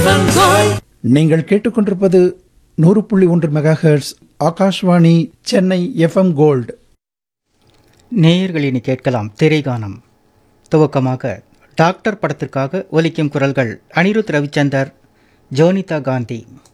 நீங்கள் கேட்டுக்கொண்டிருப்பது 100.1 megahertz Akashvani Chennai FM gold. நேயர்களினி கேட்கலாம் திரைகானம். துவக்கமாக டாக்டர் படத்திற்காக ஒலிக்கும் குரல்கள் அனிருத் ரவிச்சந்தர், ஜோனிதா காந்தி.